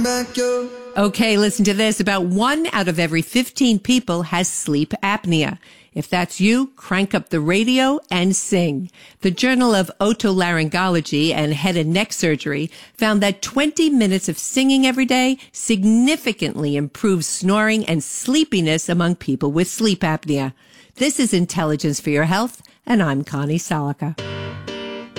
Okay, listen to this. About 1 out of every 15 people has sleep apnea. If that's you, crank up the radio and sing. The Journal of Otolaryngology and Head and Neck Surgery found that 20 minutes of singing every day significantly improves snoring and sleepiness among people with sleep apnea. This is Intelligence for Your Health, and I'm Connie Salica.